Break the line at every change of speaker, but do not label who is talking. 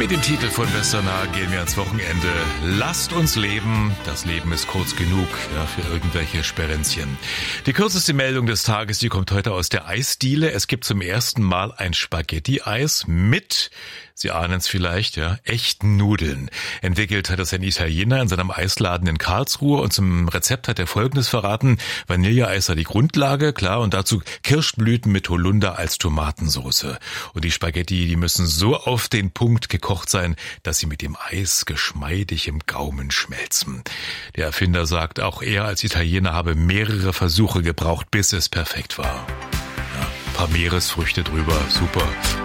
Mit dem Titel von Westernhagen gehen wir ans Wochenende. Lasst uns leben. Das Leben ist kurz genug, ja, für irgendwelche Sperenzchen. Die kürzeste Meldung des Tages, die kommt heute aus der Eisdiele. Es gibt zum ersten Mal ein Spaghetti-Eis mit, Sie ahnen es vielleicht, ja, echten Nudeln. Entwickelt hat das ein Italiener in seinem Eisladen in Karlsruhe und zum Rezept hat er Folgendes verraten. Vanilleeis sei die Grundlage, klar, und dazu Kirschblüten mit Holunder als Tomatensoße. Und die Spaghetti, die müssen so auf den Punkt gekocht sein, dass sie mit dem Eis geschmeidig im Gaumen schmelzen. Der Erfinder sagt, auch er als Italiener habe mehrere Versuche gebraucht, bis es perfekt war. Ja, ein paar Meeresfrüchte drüber, super.